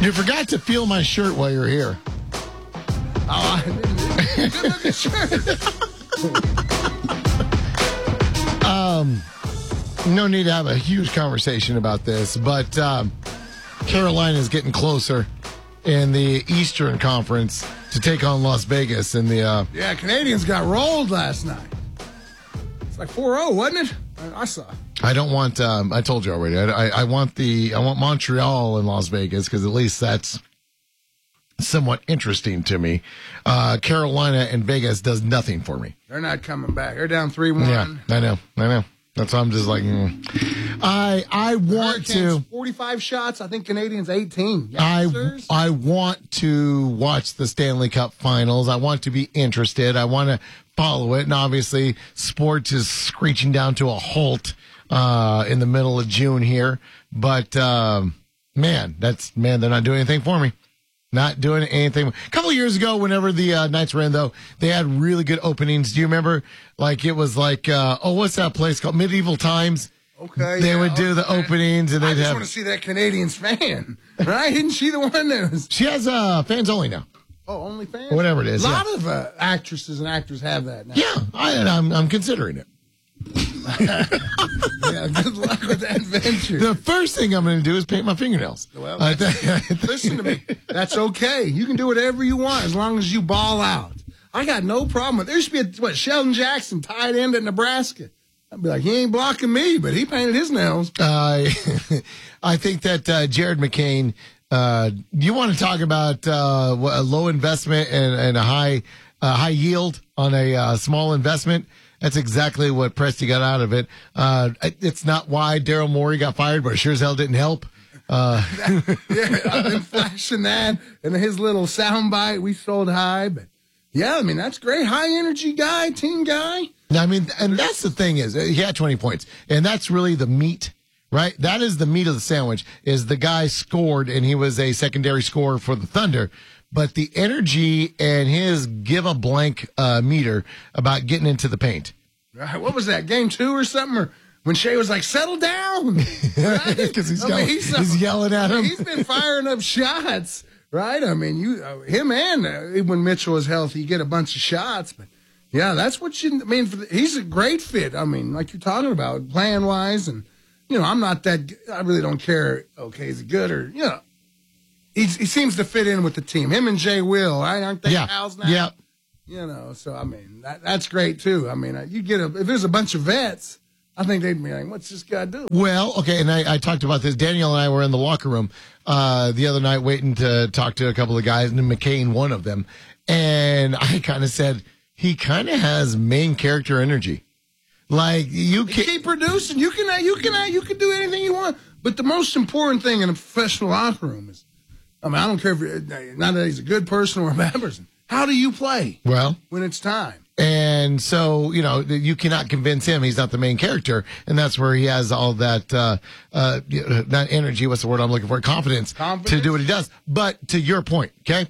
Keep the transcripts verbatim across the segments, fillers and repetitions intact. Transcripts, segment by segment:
You forgot to feel my shirt while you're here. Oh, I didn't. Good looking shirt. um, no need to have a huge conversation about this, but um, Carolina is getting closer in the Eastern Conference to take on Las Vegas in the. Uh, yeah, Canadians got rolled last night. It's like four oh, wasn't it? I, I saw. I don't want. Um, I told you already. I, I, I want the. I want Montreal in Las Vegas because at least that's somewhat interesting to me. Uh, Carolina and Vegas does nothing for me. They're not coming back. They're down three one. Yeah, I know. I know. That's why I'm just like. Mm. I I want to. forty-five shots. I think Canadians eighteen. I I want to watch the Stanley Cup Finals. I want to be interested. I want to follow it. And obviously, sports is screeching down to a halt uh, in the middle of June here. But um, man, that's man. They're not doing anything for me. Not doing anything. A couple of years ago, whenever the uh, Knights were in, though, they had really good openings. Do you remember? Like it was like, uh, oh, what's that place called? Medieval Times. Okay. They yeah, would do the openings, and they'd I just have. want to see that Canadians fan, right? Isn't she the one that was? She has uh, fans only now. Oh, only fans. Whatever it is. A lot yeah. of uh, actresses and actors have that now. Yeah, I, I'm I'm considering it. Yeah, good luck with that venture. The first thing I'm going to do is paint my fingernails. Well, I th- listen to me. That's okay. You can do whatever you want as long as you ball out. I got no problem with. There used to be a, what Sheldon Jackson tight end at Nebraska. I'd be like, he ain't blocking me, but he painted his nails. Uh, I think that uh, Jared McCain. Uh, you want to talk about uh, a low investment and, and a high uh, high yield on a uh, small investment? That's exactly what Presti got out of it. Uh, it's not why Daryl Morey got fired, but it sure as hell didn't help. Uh, yeah, I've been flashing that and his little soundbite. We sold high, but yeah, I mean that's great. High energy guy, team guy. I mean, and that's the thing is he had twenty points, and that's really the meat, right? That is the meat of the sandwich. Is the guy scored, and he was a secondary scorer for the Thunder. But the energy and his give a blank uh, meter about getting into the paint. Right. What was that, game two or something? Or when Shea was like, settle down. Because right? he's, I yelling, mean, he's, he's yelling at him. He's been firing up shots, right? I mean, you, uh, him and uh, when Mitchell is healthy, you get a bunch of shots. But, yeah, that's what you – I mean, for the, he's a great fit. I mean, like you're talking about, plan-wise. And, you know, I'm not that – I really don't care, okay, is he good or – you know. He's, he seems to fit in with the team. Him and Jay Will, right? Aren't they yeah. pals now? Yeah. You know, so, I mean, that, that's great, too. I mean, you get a – if there's a bunch of vets, I think they'd be like, what's this guy do? Well, okay, and I, I talked about this. Daniel and I were in the locker room uh, the other night waiting to talk to a couple of guys, and McCain, one of them. And I kind of said, he kind of has main character energy. Like, you can keep producing. You can, you can, you can do anything you want. But the most important thing in a professional locker room is, I mean, I don't care if you're, not that he's a good person or a bad person. How do you play? Well, when it's time. And so, you know, you cannot convince him he's not the main character. And that's where he has all that, uh, uh, not energy, what's the word I'm looking for? Confidence, Confidence to do what he does. But to your point, okay?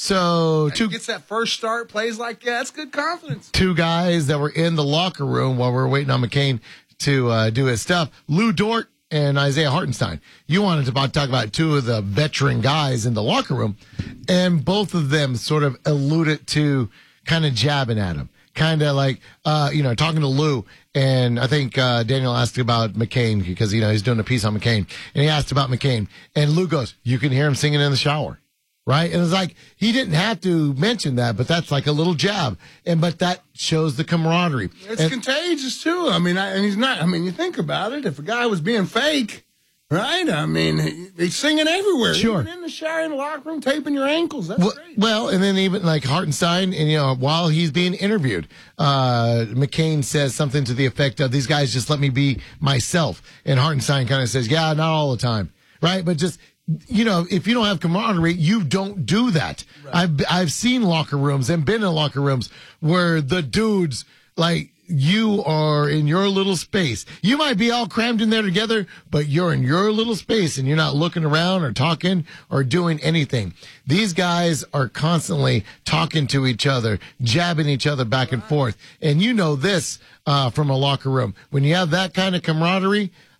So, and two he gets that first start, plays like that. That's good confidence. Two guys that were in the locker room while we were waiting on McCain to uh, do his stuff. Lou Dort and Isaiah Hartenstein. You wanted to talk about two of the veteran guys in the locker room, and both of them sort of alluded to kind of jabbing at him. Kind of like, uh, you know, talking to Lou, and I think uh, Daniel asked about McCain because, you know, he's doing a piece on McCain, and he asked about McCain, and Lou goes, you can hear him singing in the shower. Right? And it's like, he didn't have to mention that, but that's like a little jab. And, but that shows the camaraderie. It's and, contagious too. I mean, I, and he's not, I mean, you think about it. If a guy was being fake, right? I mean, he, he's singing everywhere. Sure. Even in the shower, in the locker room, taping your ankles. That's well, great. Well, and then even like Hartenstein, and, you know, while he's being interviewed, uh, McCain says something to the effect of, these guys just let me be myself. And Hartenstein kind of says, yeah, not all the time. Right? But just, you know, if you don't have camaraderie, you don't do that. Right. I've I've seen locker rooms and been in locker rooms where the dudes, like, you are in your little space. You might be all crammed in there together, but you're in your little space and you're not looking around or talking or doing anything. These guys are constantly talking to each other, jabbing each other back and forth. And you know this uh, from a locker room. When you have that kind of camaraderie,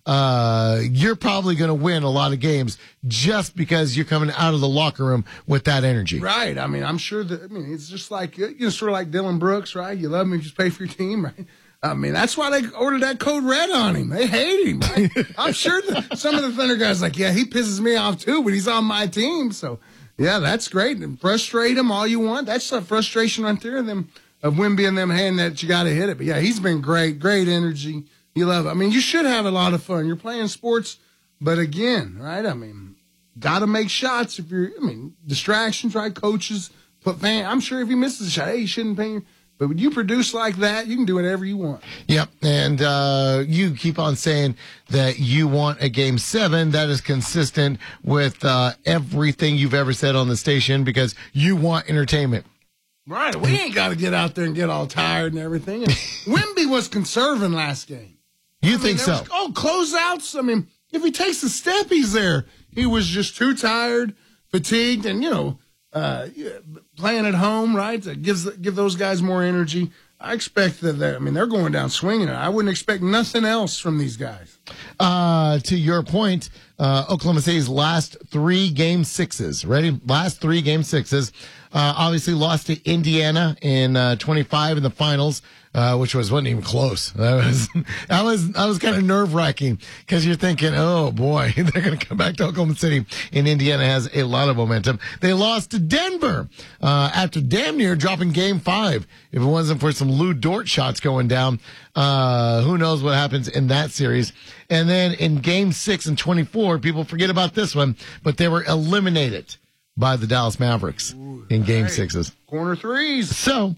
uh, you're probably going to win a lot of games just because you're coming out of the locker room with that energy. Right. I mean, I'm sure that, I mean, it's just like, you know, sort of like Dylan Brooks, right? You love him, you just pay for your team, right? I mean, that's why they ordered that code red on him. They hate him. Right? I'm sure that some of the Thunder guys are like, yeah, he pisses me off too, but he's on my team. So, yeah, that's great. And frustrate him all you want. That's a frustration right there of them, of Wemby and them hand that you got to hit it. But, yeah, he's been great, great energy. You love it. I mean, you should have a lot of fun. You're playing sports, but again, right, I mean, got to make shots if you're, I mean, distractions, right, coaches, put fan. I'm sure if he misses a shot, hey, you shouldn't pay your, but when you produce like that, you can do whatever you want. Yep, and uh, you keep on saying that you want a game seven. That is consistent with uh, everything you've ever said on the station because you want entertainment. Right, we ain't got to get out there and get all tired and everything. And Wemby was conserving last game. You I think mean, so? Was, oh, closeouts. I mean, if he takes a step, he's there. He was just too tired, fatigued, and, you know, uh, playing at home, right? That gives give those guys more energy. I expect that, I mean, they're going down swinging. I wouldn't expect nothing else from these guys. Uh, to your point, uh, Oklahoma City's last three game sixes, ready? Last three game sixes. Uh, obviously lost to Indiana in uh, twenty-five in the finals, uh, which was wasn't even close. That was that was that was kind of nerve wracking because you're thinking, oh boy, they're going to come back to Oklahoma City, and Indiana has a lot of momentum. They lost to Denver uh, after damn near dropping Game Five. If it wasn't for some Lou Dort shots going down, uh, who knows what happens in that series? And then in Game Six and twenty-four, people forget about this one, but they were eliminated by the Dallas Mavericks Ooh, in Game right. Sixes. Corner threes. So,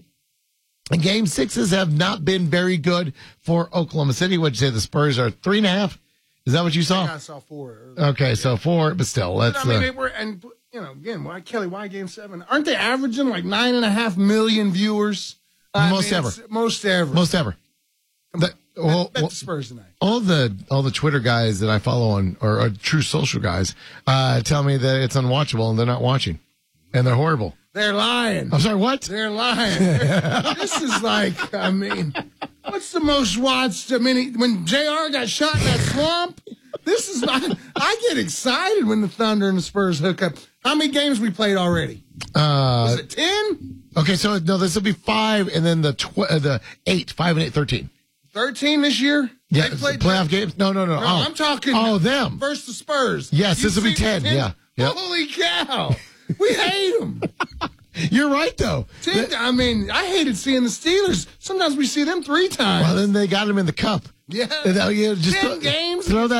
Game Sixes have not been very good for Oklahoma City. What'd you say? The Spurs are three and a half? Is that what you saw? I, I saw four. Okay, yeah. so four, but still, let's. I mean, uh, they were, and you know, again, why Kelly? Why Game Seven? Aren't they averaging like nine and a half million viewers? I most mean, ever. Most ever. Most ever. The, well, bet, bet the Spurs tonight. All the all the Twitter guys that I follow on, or, or true social guys, uh, tell me that it's unwatchable and they're not watching, and they're horrible. They're lying. I'm sorry, what? They're lying. This is like, I mean, what's the most watched? I mean, when J R got shot in that swamp, this is not, I get excited when the Thunder and the Spurs hook up. How many games we played already? Uh, is it ten? Okay, so no, this will be five, and then the tw- uh, the eight, five and eight, thirteen. Thirteen this year? Yeah, playoff that? games. No, no, no. no oh. I'm talking. Oh, them versus the Spurs. Yes, you this will be ten. ten? Yeah. Yep. Holy cow! We hate them. You're right, though. ten, I mean, I hated seeing the Steelers. Sometimes we see them three times. Well, then they got them in the cup. Yeah. And, uh, you know, just ten throw, games. Throw that.